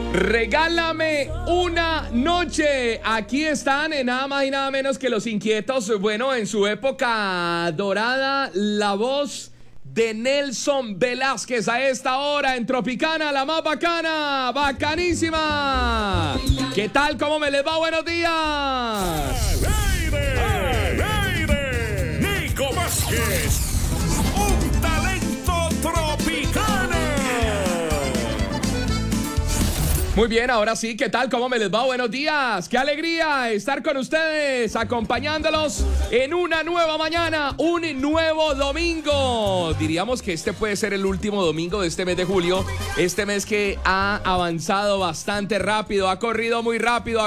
Regálame una noche. Aquí están nada más y nada menos que Los Inquietos. Bueno, en su época dorada, la voz de Nelson Velázquez a esta hora en Tropicana, la más bacana, bacanísima. ¿Qué tal? ¿Cómo me les va? Buenos días. ¡Aire! Nico Vázquez, un talento tropicano. Muy bien, ahora sí, ¿qué tal? ¿Cómo me les va? Buenos días. Qué alegría estar con ustedes, acompañándolos en una nueva mañana, un nuevo domingo. Diríamos que este puede ser el último domingo de este mes de julio. Este mes que ha avanzado bastante rápido, ha corrido muy rápido,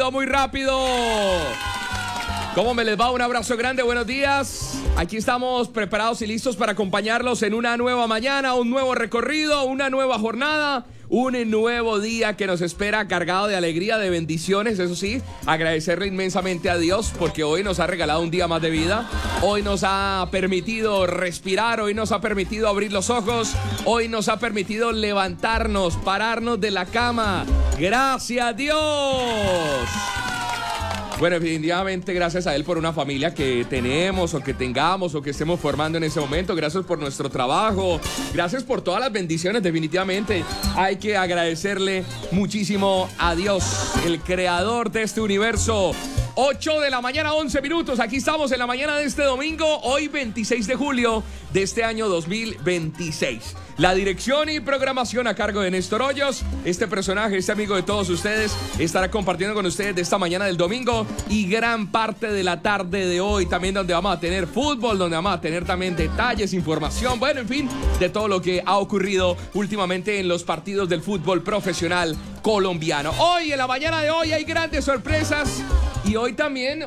¿Cómo me les va? Un abrazo grande, buenos días. Aquí estamos preparados y listos para acompañarlos en una nueva mañana, un nuevo recorrido, una nueva jornada, un nuevo día que nos espera cargado de alegría, de bendiciones. Eso sí, agradecerle inmensamente a Dios porque hoy nos ha regalado un día más de vida. Hoy nos ha permitido respirar, hoy nos ha permitido abrir los ojos, hoy nos ha permitido levantarnos, pararnos de la cama. ¡Gracias a Dios! Bueno, definitivamente gracias a él por una familia que tenemos o que tengamos o que estemos formando en ese momento. Gracias por nuestro trabajo. Gracias por todas las bendiciones, definitivamente. Hay que agradecerle muchísimo a Dios, el creador de este universo. 8 de la mañana, 11 minutos. Aquí estamos en la mañana de este domingo, hoy 26 de julio de este año 2026. La dirección y programación a cargo de Néstor Hoyos. Este personaje, este amigo de todos ustedes, estará compartiendo con ustedes de esta mañana del domingo y gran parte de la tarde de hoy, también donde vamos a tener fútbol, donde vamos a tener también detalles, información, bueno, en fin, de todo lo que ha ocurrido últimamente en los partidos del fútbol profesional colombiano. Hoy, en la mañana de hoy, hay grandes sorpresas. Y hoy también,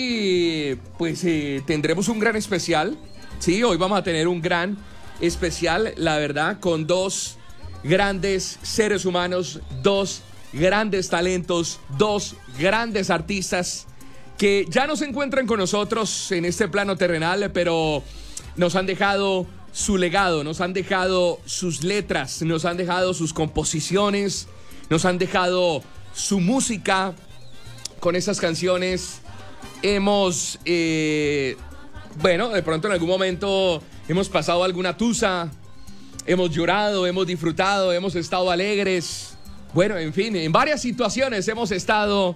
tendremos un gran especial. Sí, hoy vamos a tener un gran especial, la verdad, con dos grandes seres humanos, dos grandes talentos, dos grandes artistas que ya no se encuentran con nosotros en este plano terrenal, pero nos han dejado su legado, nos han dejado sus letras, nos han dejado sus composiciones, nos han dejado su música. Con esas canciones hemos, de pronto en algún momento hemos pasado alguna tusa, hemos llorado, hemos disfrutado, hemos estado alegres. Bueno, en fin, en varias situaciones hemos estado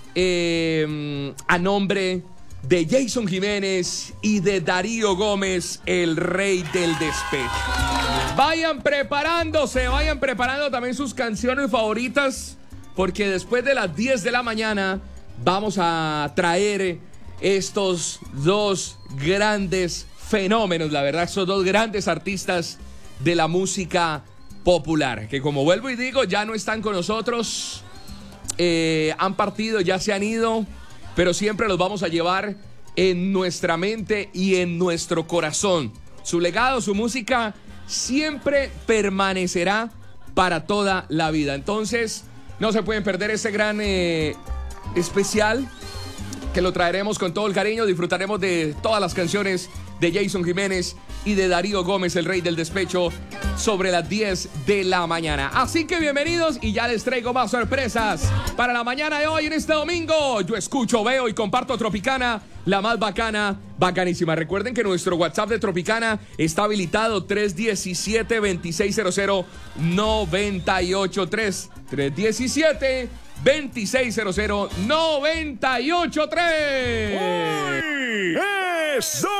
a nombre de Jason Jiménez y de Darío Gómez, el rey del despecho. Vayan preparando también sus canciones favoritas, porque después de las 10 de la mañana vamos a traer estos dos grandes fenómenos, la verdad, estos dos grandes artistas de la música popular, que como vuelvo y digo, ya no están con nosotros, han partido, ya se han ido, pero siempre los vamos a llevar en nuestra mente y en nuestro corazón. Su legado, su música siempre permanecerá para toda la vida. Entonces, no se pueden perder ese gran especial que lo traeremos con todo el cariño. Disfrutaremos de todas las canciones de Jason Jiménez y de Darío Gómez, el rey del despecho, sobre las 10 de la mañana. Así que bienvenidos y ya les traigo más sorpresas para la mañana de hoy en este domingo. Yo escucho, veo y comparto Tropicana, la más bacana, bacanísima. Recuerden que nuestro WhatsApp de Tropicana está habilitado 317-2600-983. 317-2600-983. Hoy es